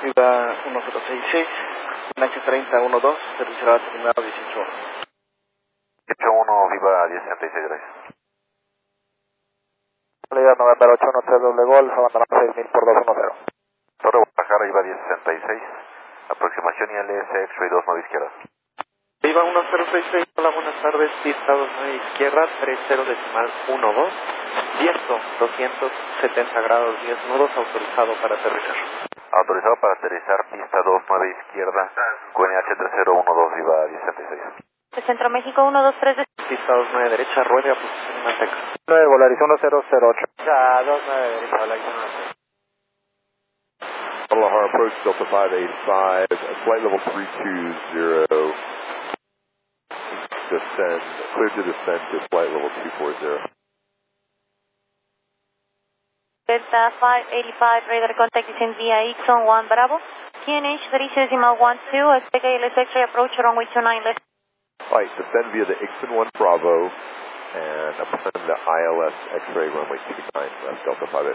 Viva 1066, NH3012, servicio a la terminal 18. 181, Viva 1066, gracias. Calidad November 810 doble Golf, abandonando 6000 por 210. Torre Guadalajara, Viva 1066, aproximación ILS X-Ray 29 izquierda. Viva 1066, hola, buenas tardes, pista 29 izquierda, 30 decimal 12, viento 270 grados 10 nudos, autorizado para aterrizar. Autorizado para aterrizar, pista 29 izquierda, QNH 3012, Viva 1066. Centro México 123. Pista 29 derecha, ruede a posición manteca. 9 Volaris 1008. Ya, 29 derecha, Volaris 1008. Guadalajara approach Delta 585, flight level 320, descend, clear to descend to flight level 240. Delta 585, radar contact descend via Ixon 1 Bravo. QNH 30.12, expect ALS X-ray approach runway 29 left. Right, descend via the Ixon 1 Bravo and ascend the ILS X-ray runway 29 left, Delta 585.